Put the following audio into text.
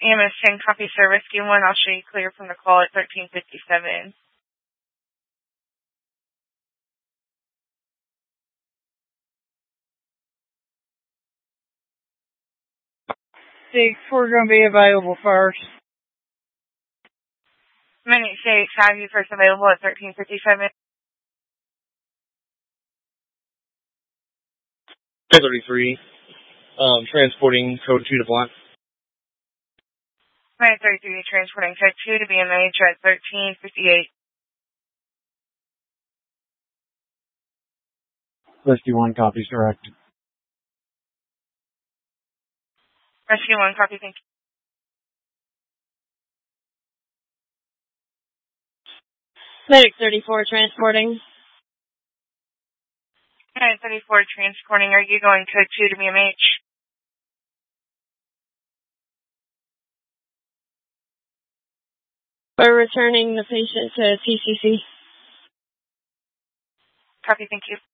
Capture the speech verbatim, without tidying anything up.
E M S ten, copy, sir. Rescue one, I'll show you clear from the call at thirteen fifty-seven. six, we're going to be available first. Minute six, have you first available at thirteen fifty-seven. thirty-three, um, transporting code two to block. Minute thirty-three, transporting code two to B M H at thirteen fifty-eight. Rescue one copies direct. Rescue one, copy, thank you. Medic thirty-four, transporting. Minute thirty-four, transporting. Are you going code two to B M H? We're returning the patient to T C C. Copy, thank you.